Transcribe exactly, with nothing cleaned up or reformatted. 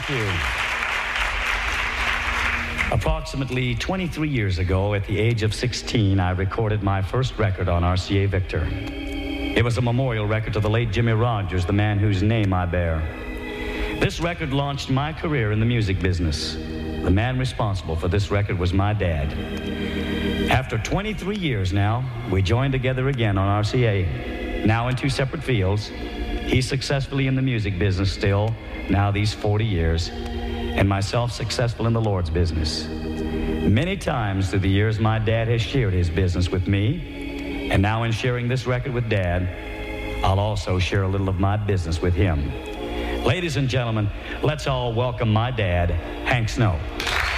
Thank you. Approximately twenty-three years ago, at the age of sixteen, I recorded my first record on R C A Victor. It was a memorial record to the late Jimmy Rogers, the man whose name I bear. This record launched my career in the music business. The man responsible for this record was my dad. After twenty-three years now, we joined together again on R C A. Now in two separate fields. He's successfully in the music business still, now these forty years, and myself successful in the Lord's business. Many times through the years, my dad has shared his business with me, and now in sharing this record with Dad, I'll also share a little of my business with him. Ladies and gentlemen, let's all welcome my dad, Hank Snow.